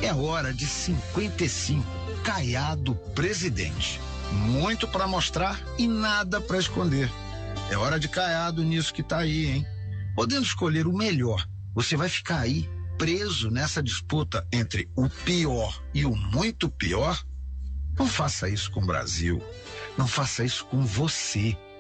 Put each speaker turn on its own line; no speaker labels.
É hora de 55, Caiado presidente. Muito para mostrar e nada para esconder. É hora de Caiado nisso que tá aí, hein? Podendo escolher o melhor, você vai ficar aí preso nessa disputa entre o pior e o muito pior? Não faça isso com o Brasil. Não faça isso com você.